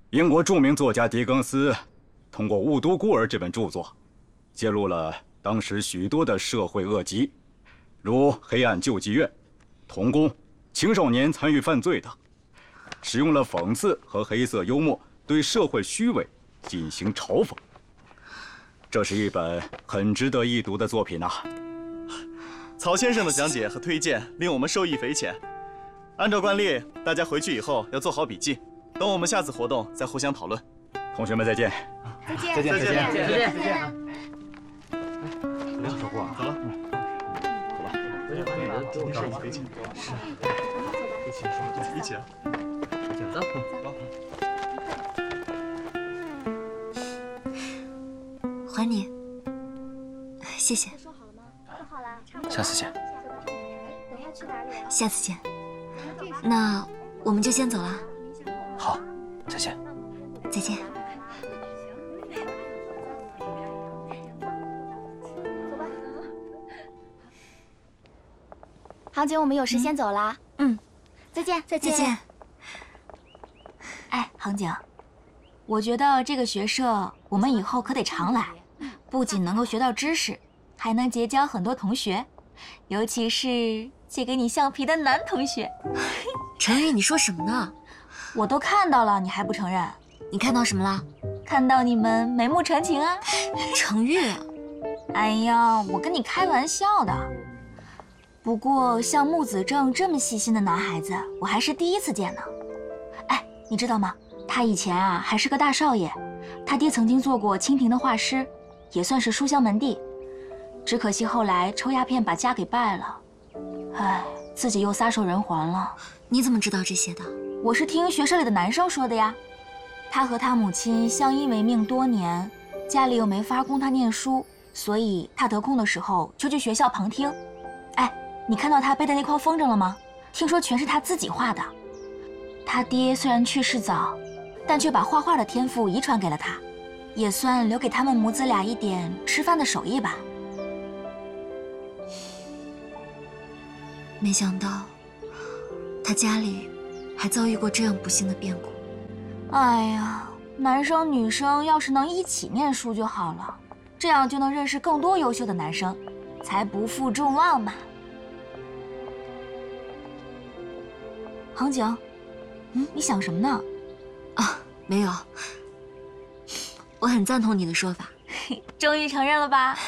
英国著名作家狄更斯通过《雾都孤儿》这本著作，揭露了当时许多的社会恶疾，如黑暗救济院、童工、青少年参与犯罪等，使用了讽刺和黑色幽默对社会虚伪进行嘲讽。这是一本很值得一读的作品呐。 曹先生的讲解和推荐令我们受益匪浅。按照惯例，大家回去以后要做好笔记，等我们下次活动再互相讨论。 同学们再见。 再见。 再见。再见。 再见。 走了，小顾啊，走了。走吧。受益匪浅。是。一起啊。走。 还你，谢谢。 说好了吗？说好了，差不多。 下次见。 等下去哪里啊？ 下次见。那我们就先走了。 好，再见。 再见。 走吧。杭姐，我们有事先走了。再见。 再见。哎，杭景，我觉得这个学社我们以后可得常来。不仅能够学到知识，还能结交很多同学，尤其是借给你橡皮的男同学。程玉，你说什么呢？我都看到了，你还不承认？你看到什么了？看到你们眉目传情啊。程玉，哎呀，我跟你开玩笑的。不过像木子正这么细心的男孩子，我还是第一次见呢。哎，你知道吗？他以前啊还是个大少爷，他爹曾经做过清廷的画师。也算是书香门第，只可惜后来抽鸦片把家给败了，唉，自己又撒手人寰了。你怎么知道这些的？我是听学社里的男生说的呀。他和他母亲相依为命多年，家里又没法供他念书，所以他得空的时候就去学校旁听。哎，你看到他背的那筐风筝了吗？听说全是他自己画的。他爹虽然去世早，但却把画画的天赋遗传给了他。也算留给他们母子俩一点吃饭的手艺吧。没想到，他家里还遭遇过这样不幸的变故。哎呀，男生女生要是能一起念书就好了，这样就能认识更多优秀的男生，才不负众望嘛。杭景，你想什么呢？啊，没有。我很赞同你的说法。终于承认了吧？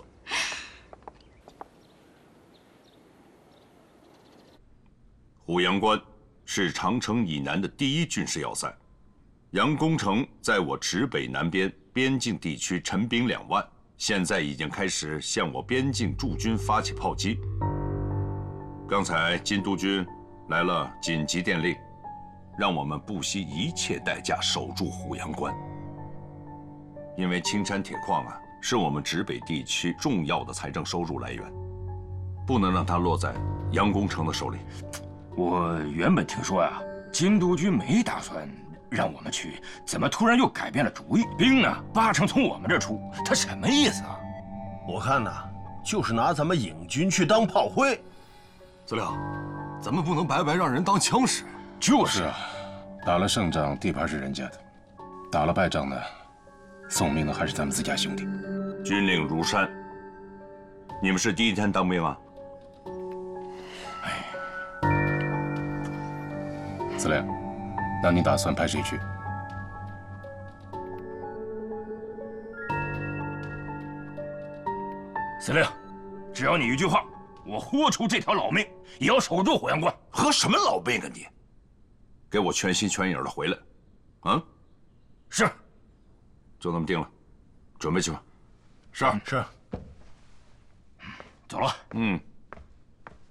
虎阳关是长城以南的第一军事要塞，杨公城在我直北南边边境地区陈兵2万，现在已经开始向我边境驻军发起炮击。刚才金督军来了紧急电令，让我们不惜一切代价守住虎阳关。因为青山铁矿啊，是我们直北地区重要的财政收入来源，不能让它落在杨公城的手里。 我原本听说呀，金督军没打算让我们去，怎么突然又改变了主意？兵呢，80%从我们这出，他什么意思啊？ 我看呐，就是拿咱们影军去当炮灰。 司令，咱们不能白白让人当枪使。 就是啊，打了胜仗，地盘是人家的；打了败仗呢，送命的还是咱们自家兄弟。 军令如山，你们是第一天当兵啊？ 司令，那你打算派谁去？ 司令，只要你一句话，我豁出这条老命，也要守住虎阳关。 和什么老命啊你？给我全心全影的回来！啊， 是， 就这么定了，准备去吧。 是。 走了。 嗯。